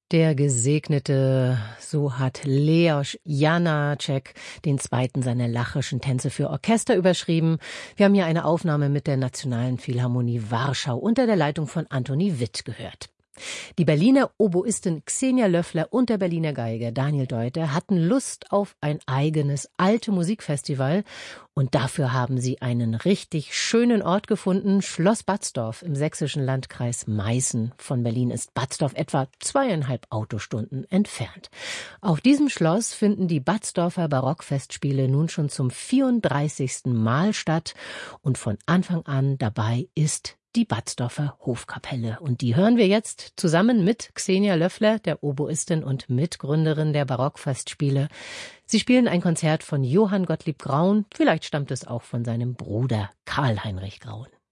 Der Gesegnete, so hat Leoš Janáček den zweiten seiner lachischen Tänze für Orchester überschrieben. Wir haben hier eine Aufnahme mit der Nationalen Philharmonie Warschau unter der Leitung von Antoni Witt gehört. Die Berliner Oboistin Xenia Löffler und der Berliner Geiger Daniel Deuter hatten Lust auf ein eigenes alte Musikfestival und dafür haben sie einen richtig schönen Ort gefunden. Schloss Batzdorf im sächsischen Landkreis Meißen. Von Berlin ist Batzdorf etwa 2,5 Autostunden entfernt. Auf diesem Schloss finden die Batzdorfer Barockfestspiele nun schon zum 34. Mal statt und von Anfang an dabei ist die Batzdorfer Hofkapelle. Und die hören wir jetzt zusammen mit Xenia Löffler, der Oboistin und Mitgründerin der Barockfestspiele. Sie spielen ein Konzert von Johann Gottlieb Graun. Vielleicht stammt es auch von seinem Bruder Karl Heinrich Graun.